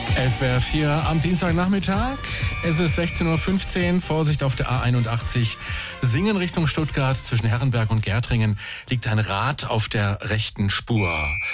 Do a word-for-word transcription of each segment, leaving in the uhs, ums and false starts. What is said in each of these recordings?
S W R vier am Dienstagnachmittag. Es ist sechzehn Uhr fünfzehn. Vorsicht auf der A einundachtzig. Singen Richtung Stuttgart. Zwischen Herrenberg und Gärtringen liegt ein Rad auf der rechten Spur.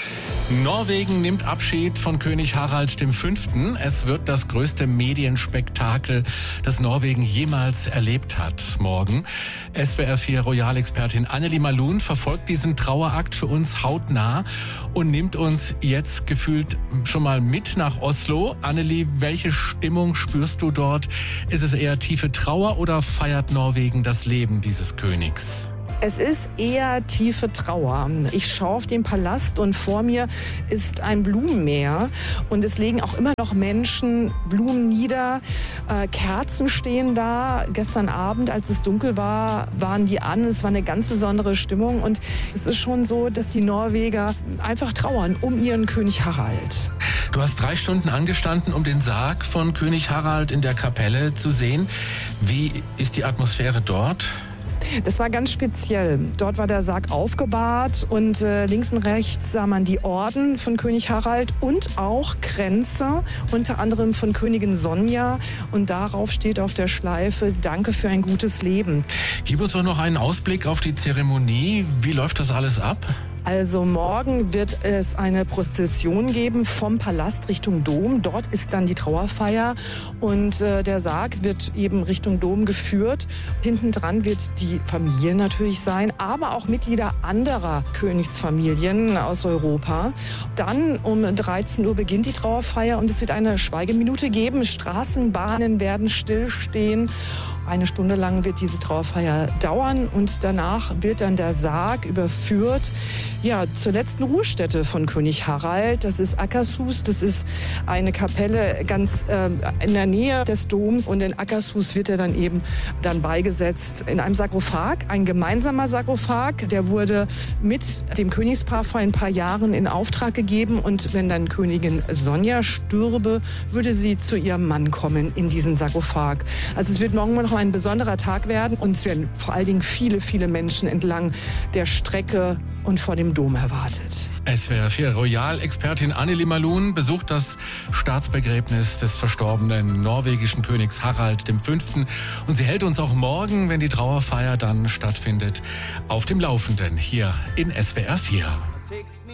Norwegen nimmt Abschied von König Harald der Fünfte. Es wird das größte Medienspektakel, das Norwegen jemals erlebt hat. Morgen. S W R vier Royal-Expertin Anneli Malun verfolgt diesen Trauerakt für uns hautnah und nimmt uns jetzt gefühlt schon mal mit nach Oslo. Anneli, welche Stimmung spürst du dort? Ist es eher tiefe Trauer oder feiert Norwegen das Leben dieses Königs? Es ist eher tiefe Trauer. Ich schaue auf den Palast und vor mir ist ein Blumenmeer und es legen auch immer noch Menschen Blumen nieder. Äh, Kerzen stehen da. Gestern Abend, als es dunkel war, waren die an. Es war eine ganz besondere Stimmung und es ist schon so, dass die Norweger einfach trauern um ihren König Harald. Du hast drei Stunden angestanden, um den Sarg von König Harald in der Kapelle zu sehen. Wie ist die Atmosphäre dort? Das war ganz speziell. Dort war der Sarg aufgebahrt und äh, links und rechts sah man die Orden von König Harald und auch Kränze, unter anderem von Königin Sonja. Und darauf steht auf der Schleife: Danke für ein gutes Leben. Gib uns doch noch einen Ausblick auf die Zeremonie. Wie läuft das alles ab? Also morgen wird es eine Prozession geben vom Palast Richtung Dom. Dort ist dann die Trauerfeier und äh, der Sarg wird eben Richtung Dom geführt. Hinten dran wird die Familie natürlich sein, aber auch Mitglieder anderer Königsfamilien aus Europa. Dann um dreizehn Uhr beginnt die Trauerfeier und es wird eine Schweigeminute geben. Straßenbahnen werden stillstehen. Eine Stunde lang wird diese Trauerfeier dauern und danach wird dann der Sarg überführt, ja, zur letzten Ruhestätte von König Harald. Das ist Akershus, das ist eine Kapelle ganz äh, in der Nähe des Doms und in Akershus wird er dann eben dann beigesetzt in einem Sarkophag, ein gemeinsamer Sarkophag. Der wurde mit dem Königspaar vor ein paar Jahren in Auftrag gegeben und wenn dann Königin Sonja stürbe, würde sie zu ihrem Mann kommen in diesen Sarkophag. Also es wird morgen noch ein besonderer Tag werden und es werden vor allen Dingen viele, viele Menschen entlang der Strecke und vor dem Dom erwartet. S W R vier Royal-Expertin Anneli Malun besucht das Staatsbegräbnis des verstorbenen norwegischen Königs Harald der Fünfte. Und sie hält uns auch morgen, wenn die Trauerfeier dann stattfindet, auf dem Laufenden hier in S W R vier.